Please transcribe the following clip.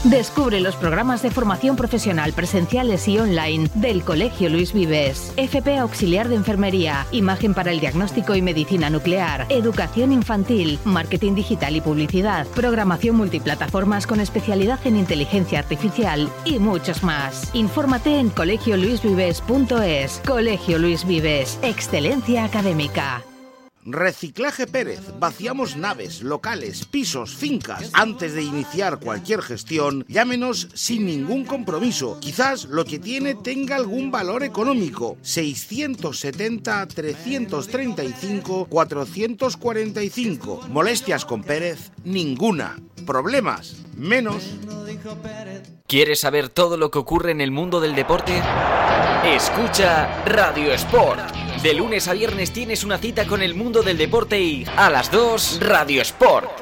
Descubre los programas de formación profesional presenciales y online del Colegio Luis Vives. FP Auxiliar de Enfermería, Imagen para el Diagnóstico y Medicina Nuclear, Educación Infantil, Marketing Digital y Publicidad, Programación Multiplataformas con especialidad en Inteligencia Artificial y muchos más. Infórmate en colegioluisvives.es. Colegio Luis Vives. Excelencia académica. Reciclaje Pérez. Vaciamos naves, locales, pisos, fincas. Antes de iniciar cualquier gestión, llámenos sin ningún compromiso. Quizás lo que tiene tenga algún valor económico. 670-335-445. Molestias con Pérez, ninguna. Problemas, menos. ¿Quieres saber todo lo que ocurre en el mundo del deporte? Escucha Radio Sport. De lunes a viernes tienes una cita con el mundo del deporte y a las 2, Radio Sport.